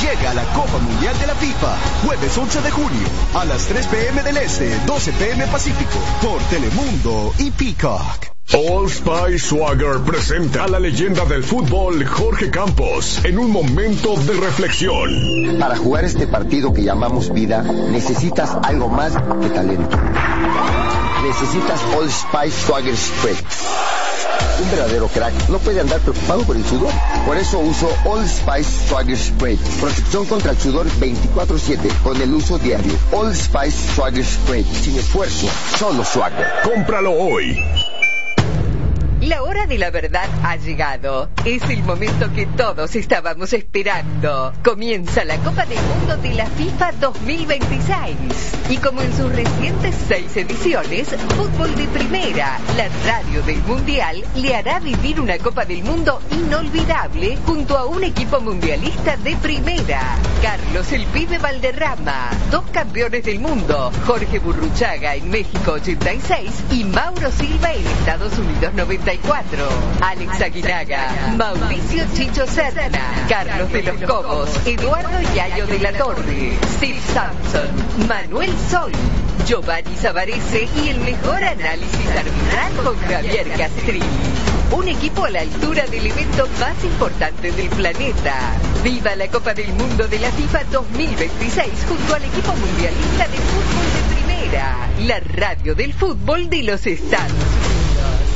Llega a la Copa Mundial de la FIFA, jueves 11 de junio, a las 3 p.m. del Este, 12 p.m. Pacífico, por Telemundo y Peacock. Old Spice Swagger presenta a la leyenda del fútbol Jorge Campos en un momento de reflexión. Para jugar este partido que llamamos vida, necesitas algo más que talento. Necesitas Old Spice Swagger Spray. Un verdadero crack no puede andar preocupado por el sudor. Por eso uso Old Spice Swagger Spray. Protección contra el sudor 24/7 con el uso diario. Old Spice Swagger Spray. Sin esfuerzo, solo Swagger. Cómpralo hoy. La hora de la verdad ha llegado. Es el momento que todos estábamos esperando. Comienza la Copa del Mundo de la FIFA 2026. Y como en sus recientes 6 ediciones, Fútbol de Primera, la radio del Mundial, le hará vivir una Copa del Mundo inolvidable junto a un equipo mundialista de primera. Carlos el Pibe Valderrama, 2 campeones del mundo, Jorge Burruchaga en México 86 y Mauro Silva en Estados Unidos 94. Alex Aguinaga, Mauricio Chicho Serna, Carlos de los Cobos, Eduardo Yayo de la Torre, Steve Sampson, Manuel Sol, Giovanni Savarese y el mejor análisis arbitral con Javier Castrilli. Un equipo a la altura del evento más importante del planeta. ¡Viva la Copa del Mundo de la FIFA 2026 junto al equipo mundialista de fútbol de primera! La radio del fútbol de los Estados Unidos.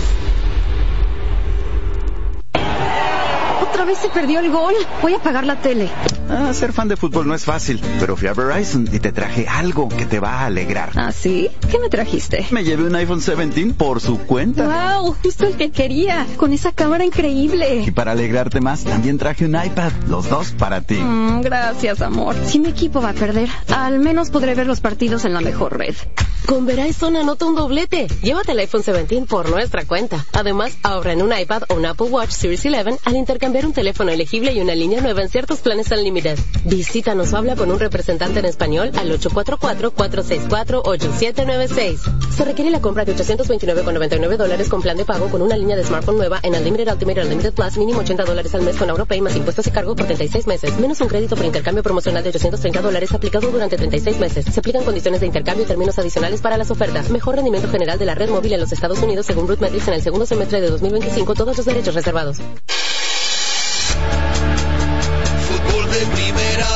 Otra vez se perdió el gol. Voy a apagar la tele. Ser fan de fútbol no es fácil, pero fui a Verizon y te traje algo que te va a alegrar. ¿Ah, sí? ¿Qué me trajiste? Me llevé un iPhone 17 por su cuenta. ¡Wow! Justo el que quería, con esa cámara increíble. Y para alegrarte más, también traje un iPad, los dos para ti. Gracias, amor. Si mi equipo va a perder, al menos podré ver los partidos en la mejor red. Con Verizon anota un doblete. Llévate el iPhone 17 por nuestra cuenta. Además, ahorra en un iPad o un Apple Watch Series 11 al intercambiar un teléfono elegible y una línea nueva en ciertos planes Unlimited. Visítanos o habla con un representante en español al 844-464-8796. Se requiere la compra de $829.99 con plan de pago con una línea de smartphone nueva en Unlimited Ultimate Unlimited Plus, mínimo $80 al mes con AuroPay más impuestos y cargo por 36 meses. Menos un crédito por intercambio promocional de $830 aplicado durante 36 meses. Se aplican condiciones de intercambio y términos adicionales para las ofertas. Mejor rendimiento general de la red móvil en los Estados Unidos según Root Metrics en el segundo semestre de 2025. Todos los derechos reservados. Fútbol de primera.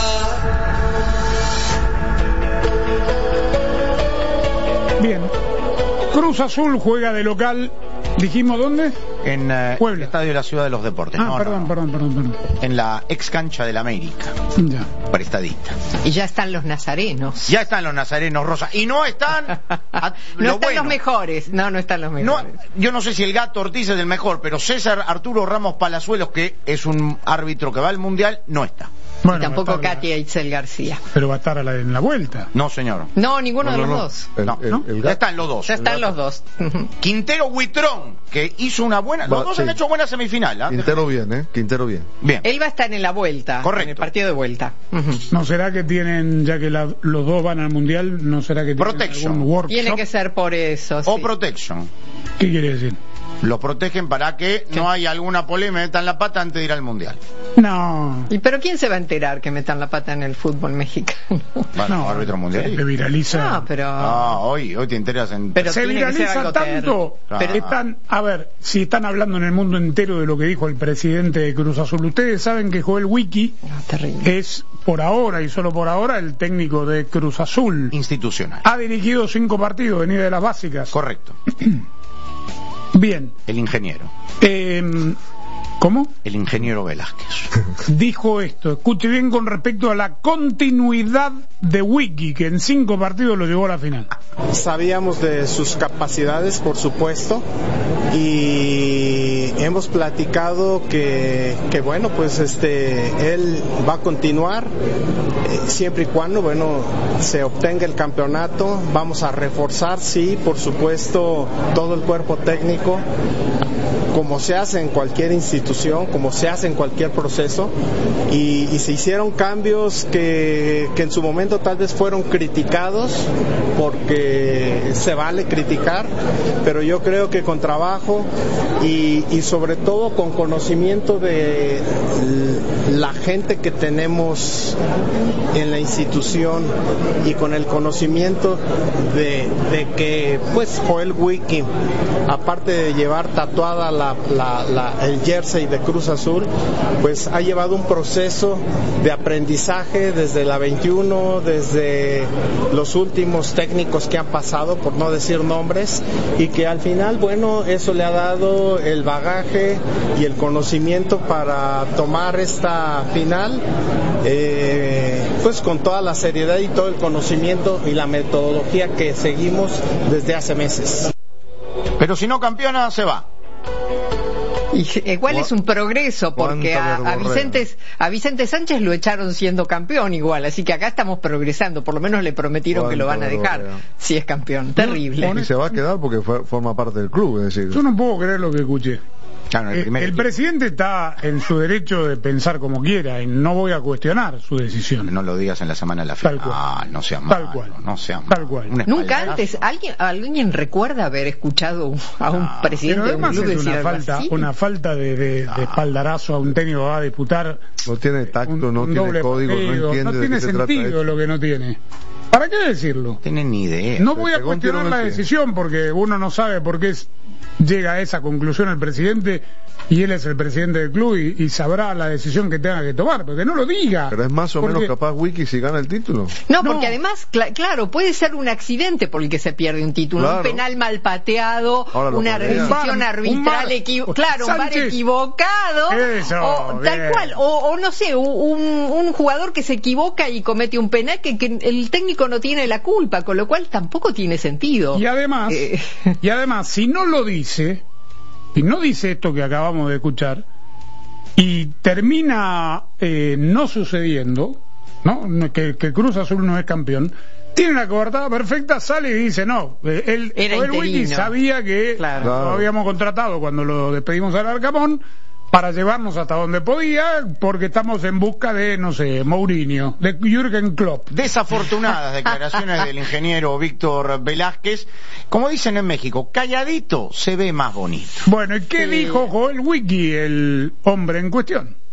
Bien. Cruz Azul juega de local. ¿Dijimos dónde? En Puebla. el Estadio de la Ciudad de los Deportes. Perdón. En la ex cancha de la América. Ya. Prestadita. Y ya están los nazarenos. Ya están los nazarenos, Rosa. Y no están... no están los mejores. No están los mejores. Yo no sé si el Gato Ortiz es el mejor, pero César Arturo Ramos Palazuelos, que es un árbitro que va al Mundial, no está. Bueno, y tampoco Katia Itzel García. Pero va a estar en la vuelta. No, señor. No, ninguno de los dos. Ya están los dos. Ya están los dos. Quintero Huitrón, que hizo una buena... Los dos han hecho buena semifinal. Quintero bien, Quintero bien. Él va a estar en la vuelta. Correcto. En el partido de vuelta. ¿No será que tienen, ya que los dos van al Mundial, no será que tienen algún workshop? Tiene que ser por eso, O protection. ¿Qué quiere decir? Los protegen para que no haya alguna polémica, metan la pata antes de ir al Mundial. No. ¿Pero quién se va a enterar que metan la pata en el fútbol mexicano? Bueno, árbitro mundial. Se viraliza. No, pero... hoy te enteras en... Pero se viraliza tanto. Pero si están hablando en el mundo entero de lo que dijo el presidente de Cruz Azul. Ustedes saben que Joel Wiki es, por ahora y solo por ahora, el técnico de Cruz Azul. Institucional. Ha dirigido 5 partidos, venía de las básicas. Correcto. Bien. El ingeniero. ¿Cómo? El ingeniero Velázquez. Dijo esto, escuche bien con respecto a la continuidad de Wiki, que en 5 partidos lo llevó a la final. Sabíamos de sus capacidades, por supuesto, y hemos platicado que bueno, pues él va a continuar siempre y cuando, se obtenga el campeonato. Vamos a reforzar, sí, por supuesto, todo el cuerpo técnico, como se hace en cualquier institución, como se hace en cualquier proceso, y se hicieron cambios que en su momento tal vez fueron criticados, porque se vale criticar, pero yo creo que con trabajo y sobre todo con conocimiento de la gente que tenemos en la institución y con el conocimiento de que pues Joel Wiki, aparte de llevar tatuada el jersey de Cruz Azul, pues ha llevado un proceso de aprendizaje desde la 21, desde los últimos técnicos que han pasado, por no decir nombres, y que al final, bueno, eso le ha dado el bagaje y el conocimiento para tomar esta final, pues con toda la seriedad y todo el conocimiento y la metodología que seguimos desde hace meses. Pero si no campeona, se va. Igual es un progreso, porque a Vicente Sánchez lo echaron siendo campeón igual, así que acá estamos progresando, por lo menos le prometieron que lo van a dejar si es campeón. Terrible. Y se va a quedar porque forma parte del club, es decir. Yo no puedo creer lo que escuché. Claro, el presidente está en su derecho de pensar como quiera y no voy a cuestionar su decisión. No lo digas en la semana de la FIFA. No sea malo. Tal cual. Nunca antes alguien recuerda haber escuchado a un presidente de un club decir una falta de espaldarazo a un técnico que va a disputar. No tiene tacto, no tiene código, no entiende. No tiene sentido lo que no tiene. ¿Para qué decirlo? No tienen ni idea. No voy a cuestionar la decisión porque uno no sabe por qué llega a esa conclusión el presidente y él es el presidente del club y sabrá la decisión que tenga que tomar, porque no lo diga. Pero es más o menos capaz Wiki si gana el título. No, porque además, claro, puede ser un accidente por el que se pierde un título, un penal mal pateado, una decisión arbitral un VAR equivocado, tal cual, o no sé, un jugador que se equivoca y comete un penal que el técnico no tiene la culpa, con lo cual tampoco tiene sentido. Y además, si no lo dice, y no dice esto que acabamos de escuchar, y termina no sucediendo, ¿no? Que Cruz Azul no es campeón, tiene la coartada perfecta, sale y dice no, el Wiki sabía que lo habíamos contratado cuando lo despedimos al Arcamón para llevarnos hasta donde podía, porque estamos en busca de, no sé, Mourinho, de Jürgen Klopp. Desafortunadas declaraciones del ingeniero Víctor Velázquez. Como dicen en México, calladito se ve más bonito. Bueno, ¿y qué dijo Joel Wiki, el hombre en cuestión?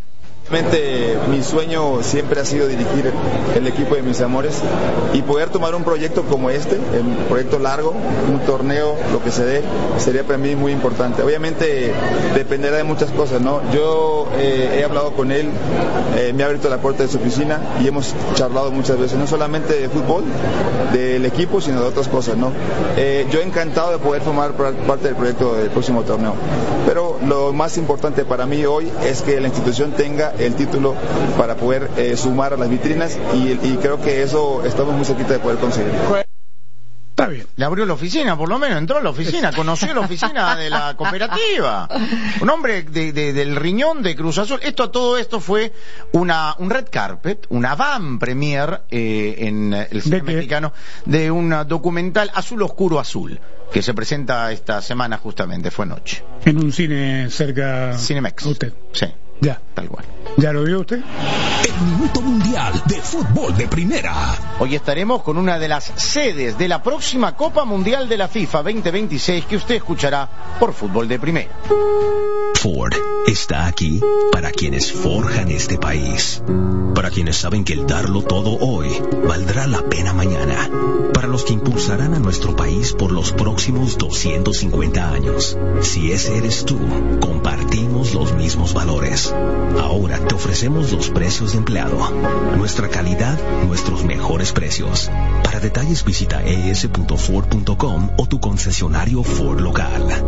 Mi sueño siempre ha sido dirigir el equipo de mis amores y poder tomar un proyecto como este, un proyecto largo, un torneo, lo que se dé, sería para mí muy importante. Obviamente dependerá de muchas cosas, ¿no? Yo he hablado con él, me ha abierto la puerta de su oficina y hemos charlado muchas veces, no solamente de fútbol, del equipo, sino de otras cosas, ¿no? Yo encantado de poder formar parte del proyecto del próximo torneo, pero lo más importante para mí hoy es que la institución tenga el título para poder sumar a las vitrinas y creo que eso estamos muy cerquita de poder conseguir. Está bien. Le abrió la oficina, por lo menos, entró a la oficina, conoció la oficina de la cooperativa. Un hombre del riñón de Cruz Azul. Todo esto fue un red carpet, una van premier en el cine mexicano de un documental Azul Oscuro Azul, que se presenta esta semana justamente, fue noche. En un cine cerca Cinemex. ¿Usted? Sí. Ya. Tal cual. ¿Ya lo vio usted? El Minuto Mundial de Fútbol de Primera. Hoy estaremos con una de las sedes de la próxima Copa Mundial de la FIFA 2026 que usted escuchará por Fútbol de Primera. Ford está aquí para quienes forjan este país, para quienes saben que el darlo todo hoy valdrá la pena mañana, para los que impulsarán a nuestro país por los próximos 250 años. Si ese eres tú, compartimos los mismos valores. Ahora te ofrecemos los precios de empleado, nuestra calidad, nuestros mejores precios. Para detalles visita es.ford.com o tu concesionario Ford local.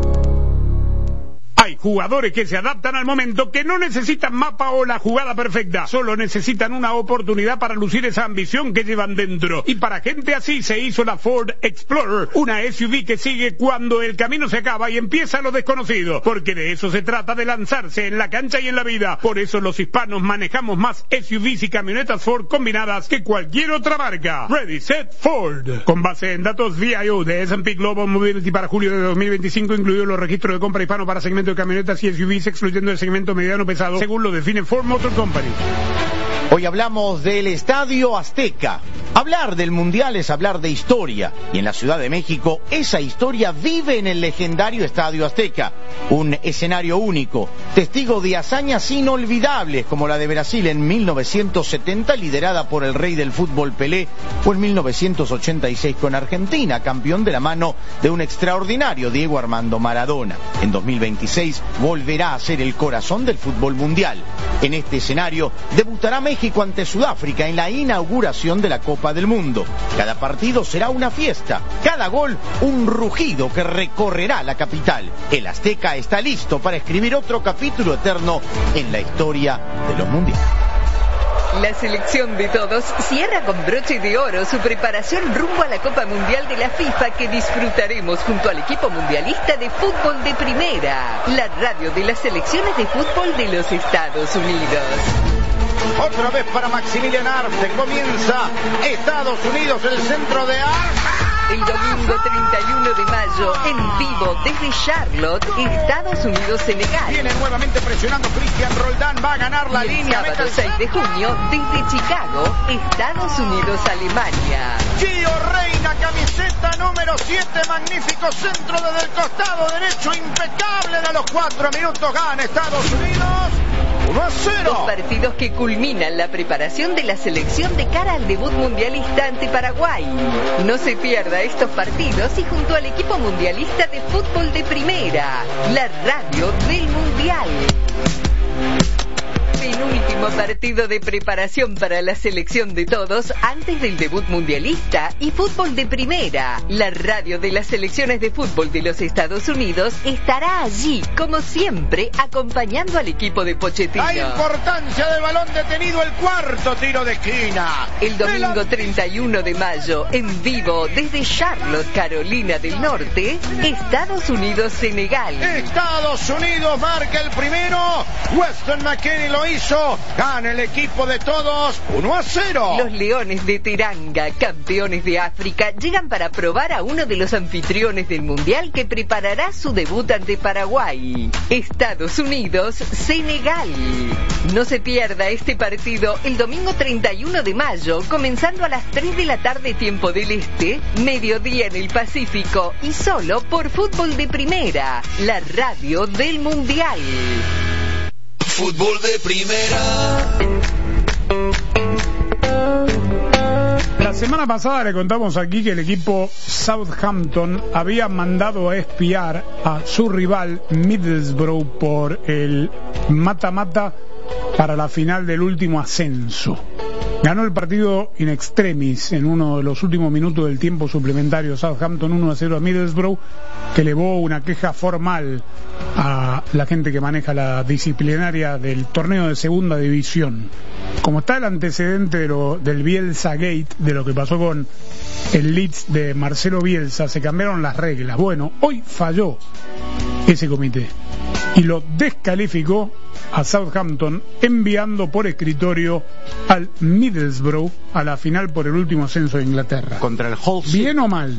Hay jugadores que se adaptan al momento, que no necesitan mapa o la jugada perfecta, solo necesitan una oportunidad para lucir esa ambición que llevan dentro. Y para gente así se hizo la Ford Explorer, una SUV que sigue cuando el camino se acaba y empieza lo desconocido, porque de eso se trata, de lanzarse en la cancha y en la vida. Por eso los hispanos manejamos más SUVs y camionetas Ford combinadas que cualquier otra marca. Ready, Set, Ford. Con base en datos VIO de S&P Global Mobility para julio de 2025, incluidos los registros de compra hispano para segmento de camionetas y SUVs, excluyendo el segmento mediano pesado, según lo define Ford Motor Company. Hoy hablamos del Estadio Azteca. Hablar del Mundial es hablar de historia, y en la Ciudad de México esa historia vive en el legendario Estadio Azteca, un escenario único, testigo de hazañas inolvidables como la de Brasil en 1970 liderada por el rey del fútbol Pelé, o en 1986 con Argentina, campeón de la mano de un extraordinario Diego Armando Maradona. En 2026 volverá a ser el corazón del fútbol mundial. En este escenario debutará México ante Sudáfrica en la inauguración de la Copa del Mundo. Cada partido será una fiesta, cada gol un rugido que recorrerá la capital. El Azteca está listo para escribir otro capítulo eterno en la historia de los mundiales. La selección de todos cierra con broche de oro su preparación rumbo a la Copa Mundial de la FIFA que disfrutaremos junto al equipo mundialista de fútbol de primera, la radio de las selecciones de fútbol de los Estados Unidos. Otra vez para Maximilian Arce, comienza Estados Unidos, el centro de Arce. El domingo 31 de mayo, en vivo desde Charlotte, Estados Unidos-Senegal. Viene nuevamente presionando Cristian Roldán, va a ganar la línea. El sábado 6 de junio, desde Chicago, Estados Unidos-Alemania. Gio Reina, camiseta número 7, magnífico centro desde el costado derecho, impecable de los 4 minutos, gana Estados Unidos. 1-0. Dos partidos que culminan la preparación de la selección de cara al debut mundialista ante Paraguay. No se pierda estos partidos y junto al equipo mundialista de fútbol de primera, la radio del mundial. Penúltimo partido de preparación para la selección de todos antes del debut mundialista y fútbol de primera. La radio de las selecciones de fútbol de los Estados Unidos estará allí, como siempre, acompañando al equipo de Pochettino. La importancia del balón detenido, el cuarto tiro de esquina. El domingo 31 de mayo, en vivo desde Charlotte, Carolina del Norte, Estados Unidos-Senegal. Estados Unidos marca el primero. Weston McKennie lo hizo, gana el equipo de todos, 1-0. Los Leones de Teranga, campeones de África, llegan para probar a uno de los anfitriones del Mundial que preparará su debut ante Paraguay. Estados Unidos, Senegal. No se pierda este partido el domingo 31 de mayo, comenzando a las 3 de la tarde tiempo del Este, mediodía en el Pacífico, y solo por Fútbol de Primera, la radio del Mundial. Fútbol de primera. La semana pasada le contamos aquí que el equipo Southampton había mandado a espiar a su rival Middlesbrough por el mata-mata para la final del último ascenso. Ganó el partido in extremis en uno de los últimos minutos del tiempo suplementario. Southampton 1-0 a Middlesbrough, que elevó una queja formal a la gente que maneja la disciplinaria del torneo de segunda división. Como está el antecedente del Bielsa Gate, de lo que pasó con el Leeds de Marcelo Bielsa, se cambiaron las reglas. Bueno, hoy falló ese comité y lo descalificó a Southampton, enviando por escritorio al Middlesbrough a la final por el último ascenso de Inglaterra. Contra el Hull City. ¿Bien o mal?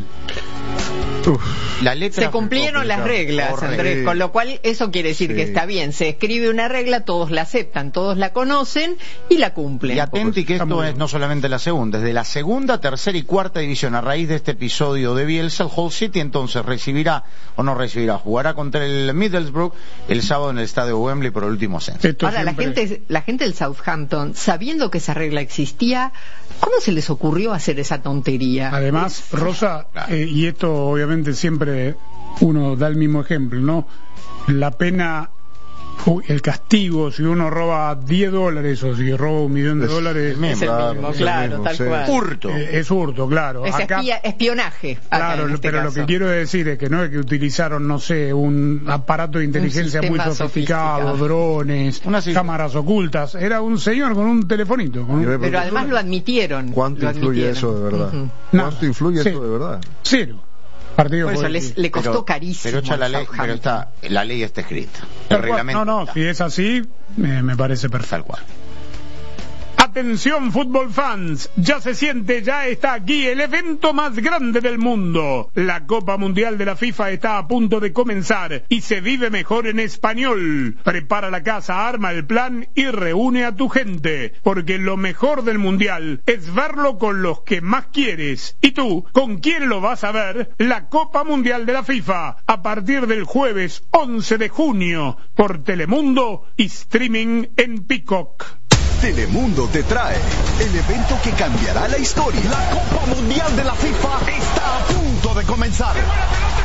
La letra se cumplieron las reglas, Andrés, con lo cual eso quiere decir que está bien, se escribe una regla, todos la aceptan, todos la conocen y la cumplen. Y atenti que esto es no solamente la segunda, desde la segunda, tercera y cuarta división, a raíz de este episodio de Bielsa, el Hull City entonces recibirá o no recibirá, jugará contra el Middlesbrough el sábado en el estadio Wembley por el último ascenso. Ahora, la gente del Southampton, sabiendo que esa regla existía, ¿cómo se les ocurrió hacer esa tontería? Además, Rosa, y esto obviamente siempre uno da el mismo ejemplo, ¿no? La pena, el castigo, si uno roba $10 o si roba $1 millón, es el mismo, claro, tal cual. Hurto. Es hurto, claro. Es espionaje. Claro, pero caso. Lo que quiero decir es que no es que utilizaron, no sé, un aparato de inteligencia muy sofisticado, drones, cámaras ocultas. Era un señor con un telefonito. Pero además lo admitieron. ¿Cuánto influye eso de verdad? ¿Cuánto influye eso de verdad? Cero. Por eso le costó carísimo. Pero la ley está escrita. El reglamento. Si es así, me parece perfecto. Tal cual. Atención fútbol fans, ya se siente, ya está aquí el evento más grande del mundo. La Copa Mundial de la FIFA está a punto de comenzar y se vive mejor en español. Prepara la casa, arma el plan y reúne a tu gente, porque lo mejor del Mundial es verlo con los que más quieres. ¿Y tú, con quién lo vas a ver? La Copa Mundial de la FIFA, a partir del jueves 11 de junio, por Telemundo y streaming en Peacock. Telemundo te trae el evento que cambiará la historia. La Copa Mundial de la FIFA está a punto de comenzar.